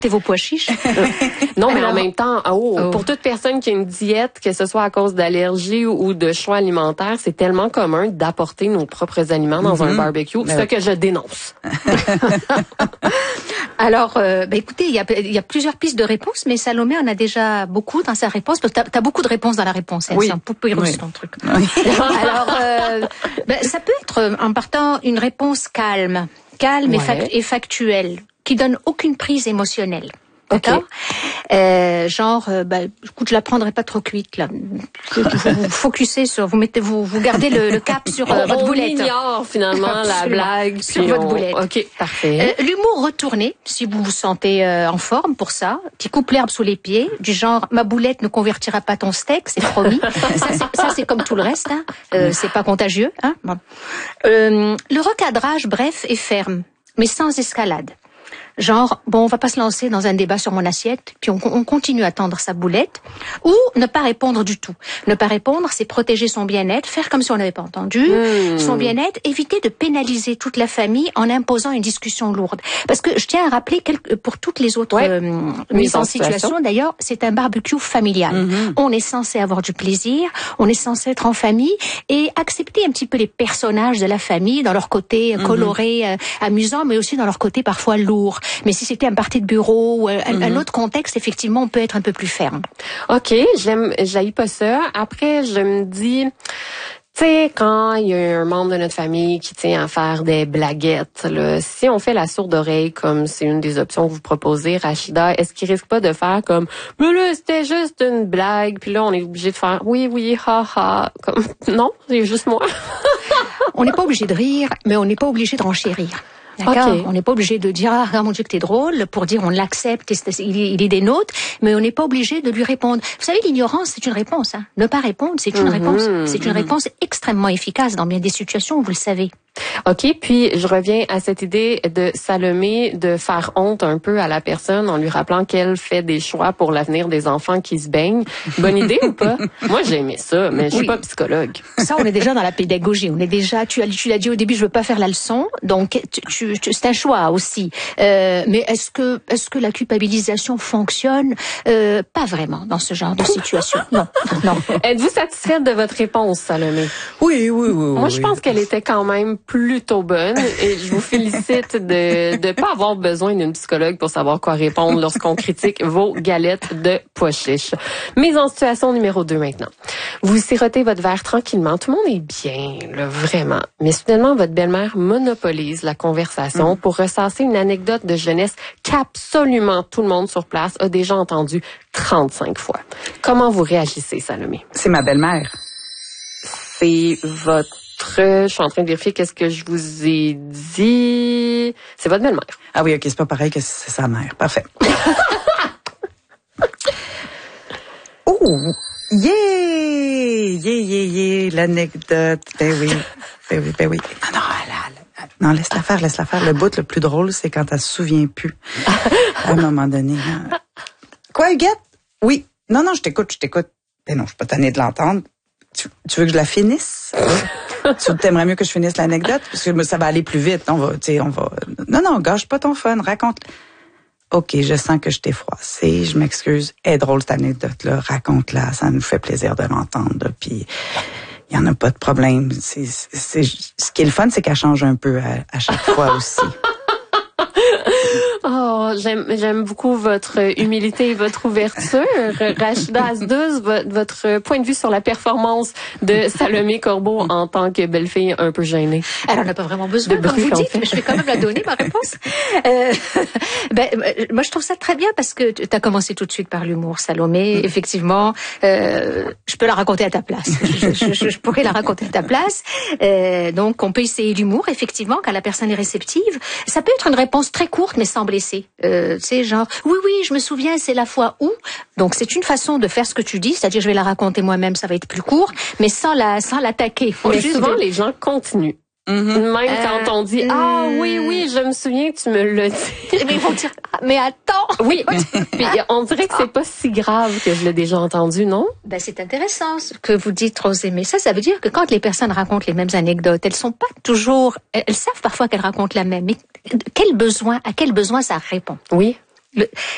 vos pois chiches. Non, mais en même temps, pour toute personne qui a une diète, que ce soit à cause d'allergies ou de choix alimentaires, c'est tellement commun d'apporter nos propres aliments dans un barbecue, ce que je dénonce. Alors, écoutez, il y a plusieurs pistes de réponse, mais Salomé en a déjà beaucoup dans sa réponse, parce que t'as beaucoup de réponses dans la réponse. Hein, oui. C'est un poupée russe, ton truc. Oui. Alors, ça peut être, en partant, une réponse calme et factuelle, qui donne aucune prise émotionnelle. D'accord. Écoute, je la prendrai pas trop cuite là. Vous focussez sur, vous gardez le cap sur votre boulette. On ignore finalement la blague sur votre boulette. Ok, parfait. L'humour retourné, si vous vous sentez en forme pour ça, qui coupe l'herbe sous les pieds, du genre ma boulette ne convertira pas ton steak, c'est promis. ça c'est comme tout le reste, hein. C'est pas contagieux, hein. Bon. Le recadrage, bref, est ferme, mais sans escalade. Genre, on va pas se lancer dans un débat sur mon assiette, puis on continue à tendre sa boulette, ou ne pas répondre du tout. Ne pas répondre, c'est protéger son bien-être, faire comme si on n'avait pas entendu, son bien-être, éviter de pénaliser toute la famille en imposant une discussion lourde. Parce que je tiens à rappeler pour toutes les autres mises en situation, d'ailleurs, c'est un barbecue familial. On est censé avoir du plaisir, on est censé être en famille, et accepter un petit peu les personnages de la famille dans leur côté coloré, amusant, mais aussi dans leur côté parfois lourd. Mais si c'était un party de bureau ou un autre contexte, effectivement, on peut être un peu plus ferme. OK, j'haïs pas ça. Après, je me dis, tu sais, quand il y a un membre de notre famille qui tient à faire des blaguettes, là, si on fait la sourde oreille, comme c'est une des options que vous proposez, Rachida, est-ce qu'il risque pas de faire comme, mais là, c'était juste une blague, puis là, on est obligé de faire, oui, ha, comme, non, c'est juste moi. On n'est pas obligé de rire, mais on n'est pas obligé de renchérir. D'accord. Okay. On n'est pas obligé de dire ah mon Dieu que t'es drôle pour dire on l'accepte, il est des nôtres, mais on n'est pas obligé de lui répondre. Vous savez, l'ignorance c'est une réponse. Hein. Ne pas répondre c'est une réponse. C'est une réponse extrêmement efficace dans bien des situations, vous le savez. OK, puis je reviens à cette idée de Salomé de faire honte un peu à la personne en lui rappelant qu'elle fait des choix pour l'avenir des enfants qui se baignent. Bonne idée ou pas? Moi, j'ai aimé ça, mais je suis pas psychologue. Ça, on est déjà dans la pédagogie. On est déjà, tu l'as dit au début, je veux pas faire la leçon, donc c'est un choix aussi. Mais est-ce que la culpabilisation fonctionne? Pas vraiment dans ce genre de situation. Non. Êtes-vous satisfaite de votre réponse, Salomé? Oui. Moi, je pense qu'elle était quand même plutôt bonne et je vous félicite de pas avoir besoin d'une psychologue pour savoir quoi répondre lorsqu'on critique vos galettes de pois chiches. Mise en situation numéro 2 maintenant. Vous sirotez votre verre tranquillement, tout le monde est bien, là, vraiment. Mais soudainement, votre belle-mère monopolise la conversation pour ressasser une anecdote de jeunesse qu'absolument tout le monde sur place a déjà entendu 35 fois. Comment vous réagissez, Salomé? C'est ma belle-mère. C'est votre... Je suis en train de vérifier qu'est-ce que je vous ai dit. C'est votre belle-mère. Ah oui, OK, c'est pas pareil que c'est sa mère. Parfait. Oh! Yeah! L'anecdote. Ben oui. Non, laisse-la faire. Le bout le plus drôle, c'est quand elle se souvient plus. À un moment donné. Hein. Quoi, Huguette? Oui. Non, je t'écoute. Ben non, je suis pas tannée de l'entendre. Tu veux que je la finisse? Tu t'aimerais mieux que je finisse l'anecdote? Parce que ça va aller plus vite. On va. Non, gâche pas ton fun. Raconte. OK, je sens que je t'ai froissé. Je m'excuse. Elle est drôle, cette anecdote-là. Raconte-la. Ça nous fait plaisir de l'entendre. Puis, il y en a pas de problème. Ce qui est le fun, c'est qu'elle change un peu à chaque fois aussi. Oh, j'aime beaucoup votre humilité et votre ouverture. Rachida Asdouz, votre point de vue sur la performance de Salomé Corbeau en tant que belle-fille un peu gênée. Elle en a pas vraiment besoin, comme vous dites, mais je vais quand même la donner, ma réponse. Moi, je trouve ça très bien parce que tu as commencé tout de suite par l'humour, Salomé. Effectivement, je peux la raconter à ta place. Je pourrais la raconter à ta place. Donc, on peut essayer l'humour, effectivement, quand la personne est réceptive. Ça peut être une réponse très courte, mais sans blesser. Tu sais, genre, oui, je me souviens, c'est la fois où. Donc, c'est une façon de faire ce que tu dis, c'est-à-dire, je vais la raconter moi-même, ça va être plus court, mais sans l'attaquer. Mais souvent, les gens continuent. Même quand on dit ah oui, je me souviens, tu me l'as dit. Mais ils vont dire mais attends. Oui. Puis on dirait que c'est pas si grave que je l'ai déjà entendu, non? Ben c'est intéressant ce que vous dites, Rosé. Mais ça veut dire que quand les personnes racontent les mêmes anecdotes, elles sont pas toujours. Elles savent parfois qu'elles racontent la même. Mais à quel besoin ça répond? Oui.